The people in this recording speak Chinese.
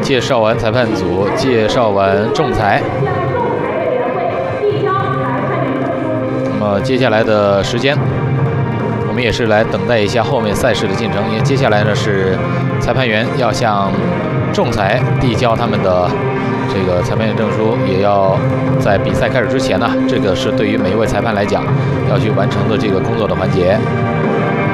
介绍完裁判组，介绍完仲裁。那么接下来的时间，我们也是来等待一下后面赛事的进程。因为接下来呢是裁判员要向仲裁递交他们的这个裁判员证书，也要在比赛开始之前呢，这个是对于每一位裁判来讲要去完成的这个工作的环节。